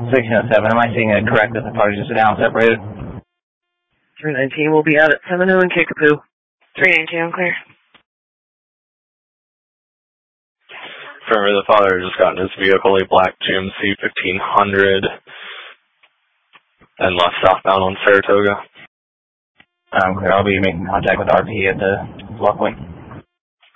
1607, am I seeing it correct that the parties just down separated? 319 will be out at 70 in Kickapoo. 319, I'm clear. Remember, the father just got in his vehicle, a black GMC 1500, and left southbound on Saratoga. I'm clear. I'll be making contact with RP at the block point.